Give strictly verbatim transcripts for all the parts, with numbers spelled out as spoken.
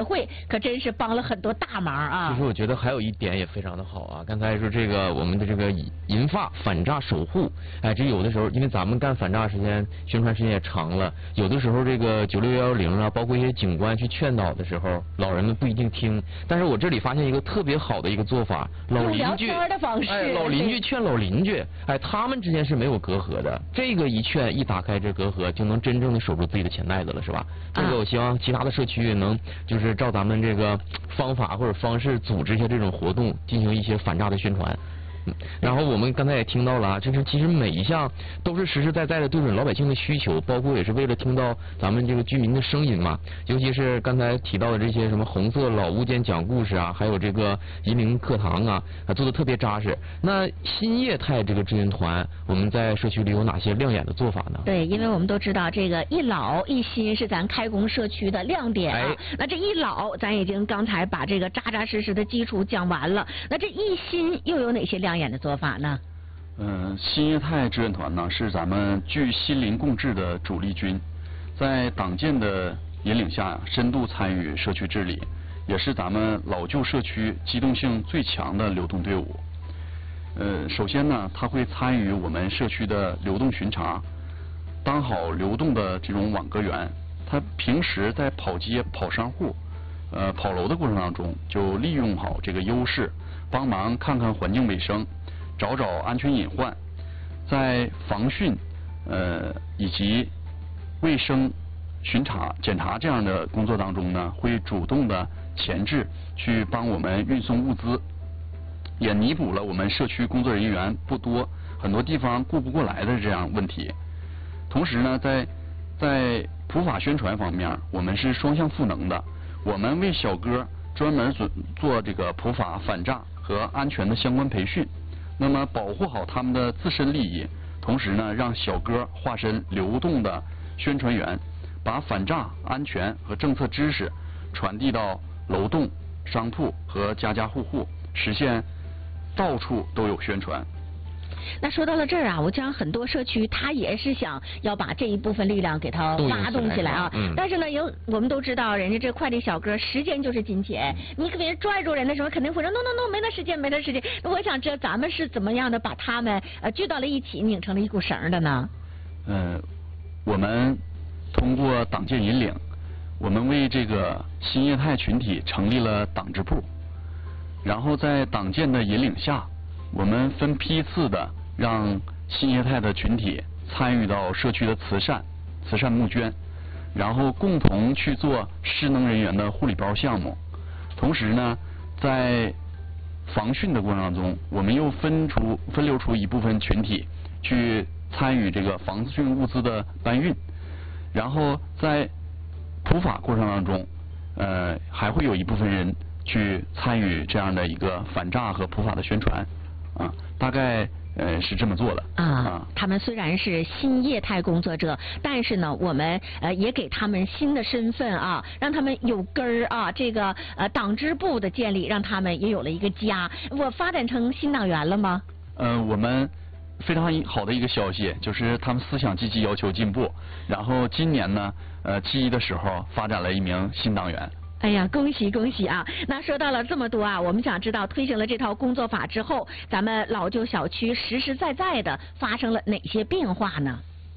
会可真是帮了很多大忙啊。 其实我觉得还有一点也非常的好啊，刚才说这个我们的这个银发反诈守护，哎，这有的时候因为咱们干反诈时间宣传时间也长了，有的时候这个九六幺幺零啊，包括一些警官去劝导的时候，老人们不一定听。但是我这里发现一个特别好的一个做法，老邻居的方式， 哎，老邻居劝老邻居，哎，他们之间是没有隔阂的。这个一劝一打开这隔阂，就能真正的守住自己的钱袋子了，是吧？这个我希望其他的社区能就是照咱们这个方法或者方式组织一下这种活动，进行一些反诈的宣传。然后我们刚才也听到了啊，就是其实每一项都是实实在在的对准老百姓的需求，包括也是为了听到咱们这个居民的声音嘛。尤其是刚才提到的这些什么红色老物件讲故事啊，还有这个银铃课堂啊，做的特别扎实。那新业态这个志愿团，我们在社区里有哪些亮眼的做法呢？ 对，因为我们都知道这个一老一新是咱开工社区的亮点啊。哎、那这一老，咱已经刚才把这个扎扎实实的基础讲完了。那这一新又有哪些亮眼的做法呢？ 嗯，新业态志愿团呢是咱们聚心邻共治的主力军，在党建的引领下，深度参与社区治理，也是咱们老旧社区机动性最强的流动队伍。呃，首先呢，他会参与我们社区的流动巡查，当好流动的这种网格员。他平时在跑街、跑商户、呃跑楼的过程当中，就利用好这个优势，帮忙看看环境卫生，找找安全隐患，在防汛呃以及卫生巡查、检查这样的工作当中呢，会主动的前置去帮我们运送物资，也弥补了我们社区工作人员不多，很多地方顾不过来的这样问题。同时呢，在在普法宣传方面，我们是双向赋能的。我们为小哥专门做做这个普法反诈和安全的相关培训，那么保护好他们的自身利益，同时呢，让小哥化身流动的宣传员，把反诈、安全和政策知识传递到楼栋、商铺和家家户户，实现到处都有宣传。 那说到了这儿啊，我想很多社区他也是想要把这一部分力量给他发动起来啊。嗯、但是呢，有我们都知道，人家这快递小哥时间就是金钱，你给别人拽住人的时候，肯定会说 no no no 没那时间没那时间。我想知道咱们是怎么样的把他们呃聚到了一起，拧成了一股绳的呢？ 呃，我们通过党建引领，我们为这个新业态群体成立了党支部，然后在党建的引领下，我们分批次的让新业态的群体参与到社区的慈善、慈善募捐，然后共同去做失能人员的护理包项目。同时呢，在防汛的过程当中，我们又分出分流出一部分群体去参与这个防汛物资的搬运，然后在普法过程当中，呃，还会有一部分人去参与这样的一个反诈和普法的宣传。啊，大概呃是这么做的啊。啊他们虽然是新业态工作者，但是呢，我们呃也给他们新的身份啊，让他们有根儿啊。这个呃党支部的建立，让他们也有了一个家。我发展成新党员了吗？ 呃，我们非常好的一个消息就是他们思想积极，要求进步。然后今年呢，呃，七一的时候发展了一名新党员。 哎呀，恭喜恭喜啊！那说到了这么多啊，我们想知道推行了这套工作法之后，咱们老旧小区实实在在的发生了哪些变化呢？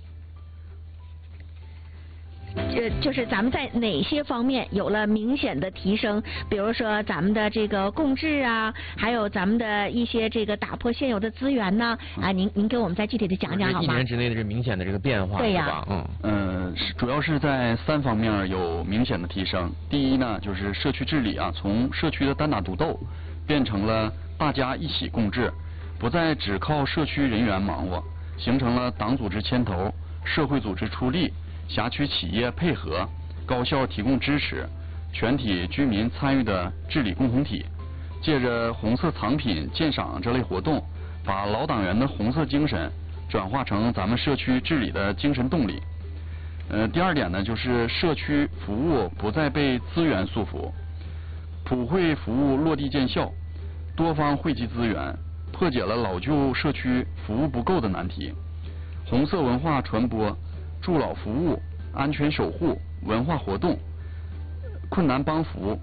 这就是咱们在哪些方面有了明显的提升？比如说咱们的这个共治啊，还有咱们的一些这个打破现有的资源呢啊，您您给我们再具体的讲讲好吗？ 一年之内的这明显的这个变化， 对呀、 啊，嗯嗯，主要是在三方面有明显的提升。第一呢，就是社区治理啊，从社区的单打独斗变成了大家一起共治，不再只靠社区人员忙活，形成了党组织牵头，社会组织出力。辖区企业配合，高效提供支持，全体居民参与的治理共同体。借着红色藏品鉴赏这类活动，把老党员的红色精神转化成咱们社区治理的精神动力。呃，第二点呢，就是社区服务不再被资源束缚，普惠服务落地见效，多方汇集资源，破解了老旧社区服务不够的难题。红色文化传播、助老服务、安全守护、文化活动、困难帮扶